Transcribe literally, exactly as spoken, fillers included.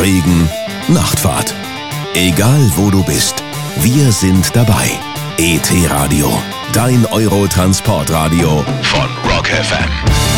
Regen, Nachtfahrt. Egal wo du bist, wir sind dabei. E T Radio, dein Euro-Transportradio von Rock F M.